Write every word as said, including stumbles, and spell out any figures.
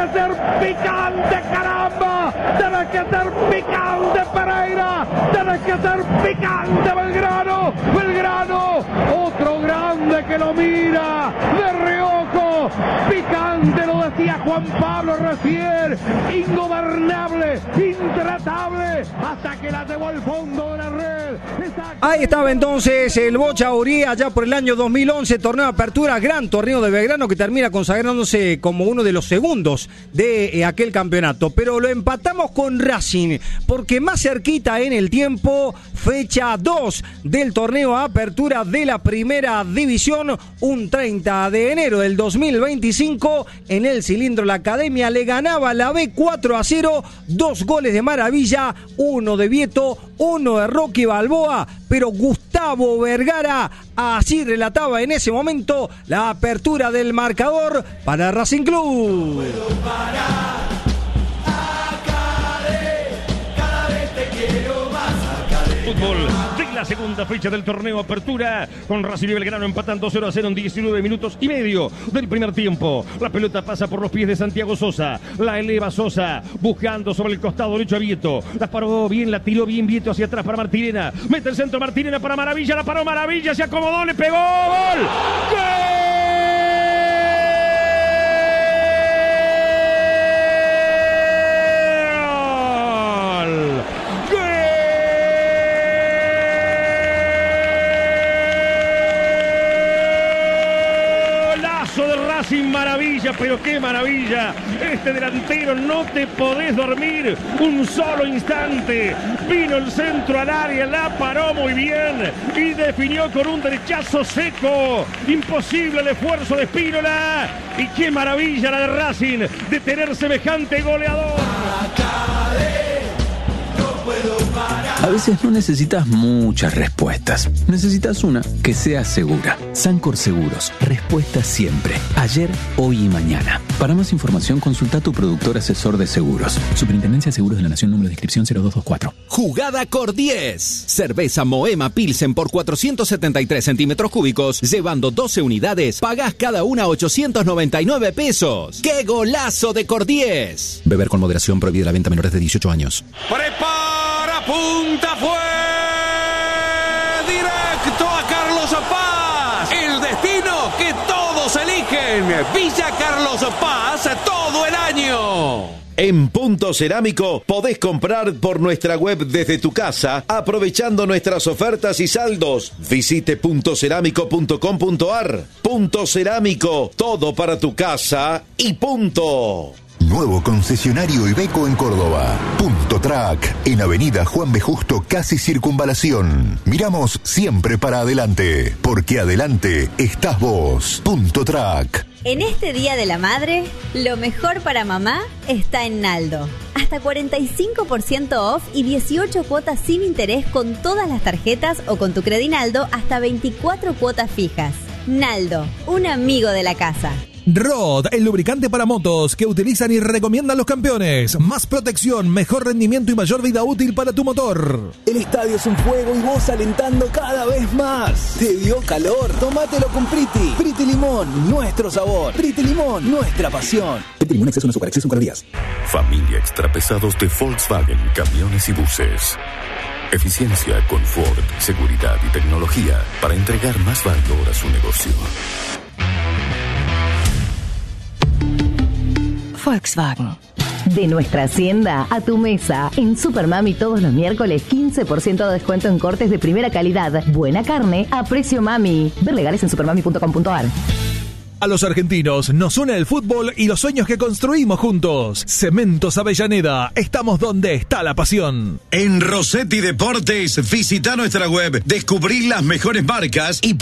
ser picante, caramba. Tenés que ser picante, Pereira. Tenés que ser picante, Belgrano. Belgrano, otro grande que lo mira de reojo. Picante, lo decía Juan Pablo recién. Ingobernable, intratable, hasta que la llevó al fondo de la red. Ahí estaba entonces el Bocha Uría, ya por el año dos mil once, torneo de apertura, gran torneo de Belgrano que termina consagrándose como uno de los segundos de eh, aquel campeonato. Pero lo empatamos con Racing, porque más cerquita en el tiempo, fecha dos del torneo de apertura de la primera división, un treinta de enero del dos mil veinticinco, en el cilindro la Academia le ganaba la B cuatro a cero, dos goles de Maravilla, uno de Vieto, uno de Rocky Balboa, pero Gustavo Vergara así relataba en ese momento la apertura del marcador para Racing Club. Fútbol de la segunda fecha del torneo apertura, con Racing y Belgrano empatando cero a cero en diecinueve minutos y medio del primer tiempo. La pelota pasa por los pies de Santiago Sosa, la eleva Sosa, buscando sobre el costado derecho a Vieto, la paró bien, la tiró bien Vieto hacia atrás para Martirena, mete el centro Martirena para Maravilla, la paró Maravilla, se acomodó, le pegó, ¡gol! ¡Gol! Racing, maravilla, pero qué maravilla. Este delantero, no te podés dormir un solo instante. Vino el centro al área, la paró muy bien y definió con un derechazo seco. Imposible el esfuerzo de Spínola. Y qué maravilla la de Racing de tener semejante goleador. A veces no necesitas muchas respuestas. Necesitas una que sea segura. Sancor Seguros. Respuesta siempre. Ayer, hoy y mañana. Para más información, consulta a tu productor asesor de seguros. Superintendencia de Seguros de la Nación, número de inscripción cero dos dos cuatro. Jugada Cor diez. Cerveza Moema Pilsen por cuatrocientos setenta y tres centímetros cúbicos. Llevando doce unidades, pagás cada una ochocientos noventa y nueve pesos. ¡Qué golazo de Cor diez! Beber con moderación, prohibida la venta a menores de dieciocho años. ¡Prepara! ¡Punta! ¡Fue directo a Carlos Paz! El destino que todos eligen. Villa Carlos Paz todo el año. En Punto Cerámico podés comprar por nuestra web desde tu casa, aprovechando nuestras ofertas y saldos. Visite punto cerámico punto com punto ar. Punto Cerámico, todo para tu casa y punto. Nuevo concesionario Iveco en Córdoba. Punto Track, en Avenida Juan B. Justo, casi Circunvalación. Miramos siempre para adelante, porque adelante estás vos. Punto Track. En este Día de la Madre, lo mejor para mamá está en Naldo. Hasta cuarenta y cinco por ciento off y dieciocho cuotas sin interés con todas las tarjetas o con tu Credinaldo hasta veinticuatro cuotas fijas. Naldo, un amigo de la casa. Rod, el lubricante para motos que utilizan y recomiendan los campeones. Más protección, mejor rendimiento y mayor vida útil para tu motor. El estadio es un fuego y vos alentando cada vez más. ¿Te dio calor? Tómatelo con Priti. Priti Limón, nuestro sabor. Priti Limón, nuestra pasión. Priti Limón, exceso en azúcar, exceso en calorías. Familia extrapesados de Volkswagen, camiones y buses. Eficiencia, confort, seguridad y tecnología para entregar más valor a su negocio. Volkswagen. De nuestra hacienda a tu mesa. En Supermami todos los miércoles quince por ciento de descuento en cortes de primera calidad. Buena carne a precio mami. Ver legales en supermami punto com punto ar. A los argentinos nos une el fútbol y los sueños que construimos juntos. Cementos Avellaneda, estamos donde está la pasión. En Rossetti Deportes, visita nuestra web, descubrí las mejores marcas y